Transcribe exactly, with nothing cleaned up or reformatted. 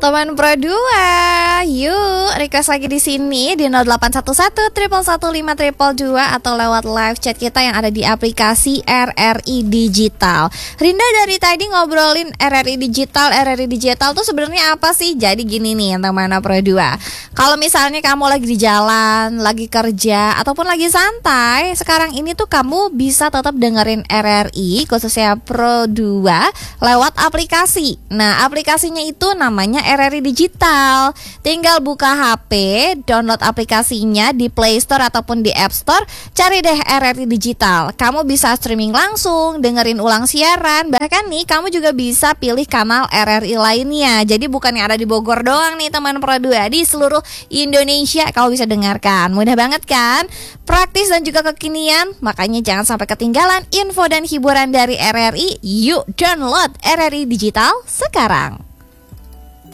Teman Pro dua, yuk request lagi di sini di nol delapan satu satu satu satu lima dua dua dua atau lewat live chat kita yang ada di aplikasi R R I Digital. Rinda dari tadi ngobrolin R R I Digital, R R I Digital tuh sebenarnya apa sih? Jadi gini nih teman Pro dua. Kalau misalnya kamu lagi di jalan, lagi kerja ataupun lagi santai, sekarang ini tuh kamu bisa tetap dengerin R R I khususnya Pro dua lewat aplikasi. Nah, aplikasinya itu namanya R R I Digital. Tinggal buka H P, download aplikasinya di Play Store ataupun di App Store, cari deh R R I Digital. Kamu bisa streaming langsung, dengerin ulang siaran, bahkan nih kamu juga bisa pilih kanal R R I lainnya. Jadi bukan yang ada di Bogor doang nih teman Pro dua, di seluruh Indonesia kamu bisa dengarkan. Mudah banget kan? Praktis dan juga kekinian, makanya jangan sampai ketinggalan info dan hiburan dari R R I. Yuk download R R I Digital sekarang.